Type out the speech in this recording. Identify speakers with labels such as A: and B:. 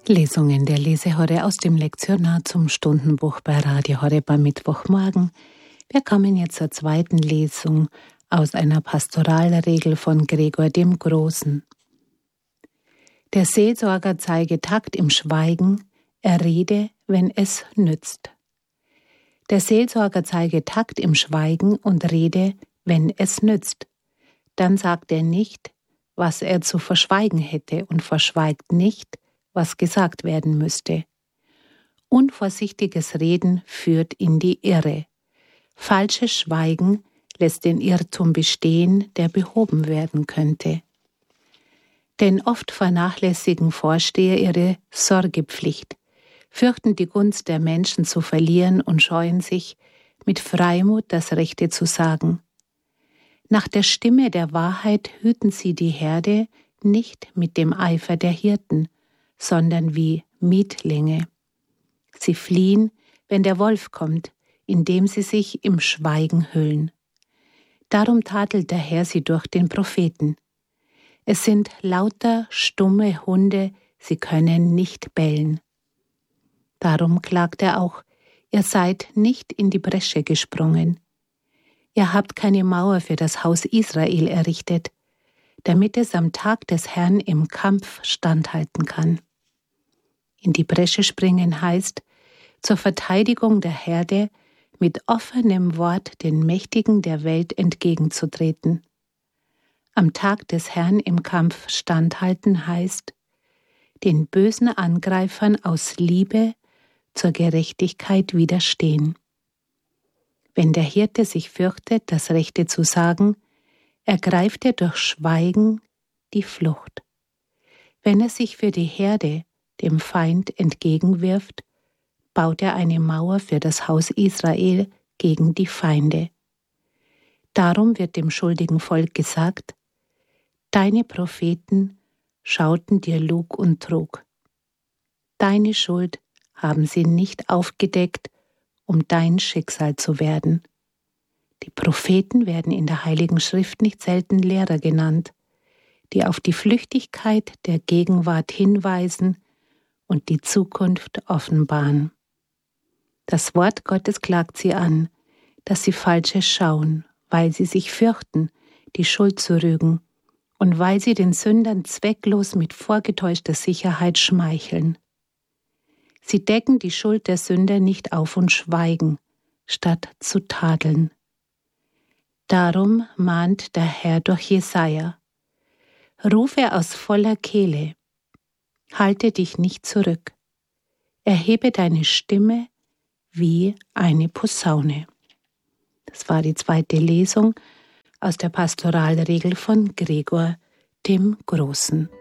A: Lesungen der Lesehorre aus dem Lektionar zum Stundenbuch bei Radio Horeb am Mittwochmorgen. Wir kommen jetzt zur zweiten Lesung aus einer Pastoralregel von Gregor dem Großen. Der Seelsorger zeige Takt im Schweigen, er rede, wenn es nützt. Der Seelsorger zeige Takt im Schweigen und rede, wenn es nützt. Dann sagt er nicht, was er zu verschweigen hätte, und verschweigt nicht, was gesagt werden müsste. Unvorsichtiges Reden führt in die Irre. Falsches Schweigen lässt den Irrtum bestehen, der behoben werden könnte. Denn oft vernachlässigen Vorsteher ihre Sorgepflicht, fürchten die Gunst der Menschen zu verlieren und scheuen sich, mit Freimut das Rechte zu sagen. Nach der Stimme der Wahrheit hüten sie die Herde nicht mit dem Eifer der Hirten, sondern wie Mietlinge. Sie fliehen, wenn der Wolf kommt, indem sie sich im Schweigen hüllen. Darum tadelt der Herr sie durch den Propheten. Es sind lauter, stumme Hunde, sie können nicht bellen. Darum klagt er auch, ihr seid nicht in die Bresche gesprungen. Ihr habt keine Mauer für das Haus Israel errichtet, damit es am Tag des Herrn im Kampf standhalten kann. In die Bresche springen heißt, zur Verteidigung der Herde mit offenem Wort den Mächtigen der Welt entgegenzutreten. Am Tag des Herrn im Kampf standhalten heißt, den bösen Angreifern aus Liebe zur Gerechtigkeit widerstehen. Wenn der Hirte sich fürchtet, das Rechte zu sagen, ergreift er durch Schweigen die Flucht. Wenn er sich für die Herde dem Feind entgegenwirft, baut er eine Mauer für das Haus Israel gegen die Feinde. Darum wird dem schuldigen Volk gesagt, deine Propheten schauten dir Lug und Trug. Deine Schuld haben sie nicht aufgedeckt, um dein Schicksal zu werden. Die Propheten werden in der Heiligen Schrift nicht selten Lehrer genannt, die auf die Flüchtigkeit der Gegenwart hinweisen und die Zukunft offenbaren. Das Wort Gottes klagt sie an, dass sie Falsches schauen, weil sie sich fürchten, die Schuld zu rügen und weil sie den Sündern zwecklos mit vorgetäuschter Sicherheit schmeicheln. Sie decken die Schuld der Sünder nicht auf und schweigen, statt zu tadeln. Darum mahnt der Herr durch Jesaja: Rufe aus voller Kehle, halte dich nicht zurück, erhebe deine Stimme wie eine Posaune. Das war die zweite Lesung aus der Pastoralregel von Gregor dem Großen.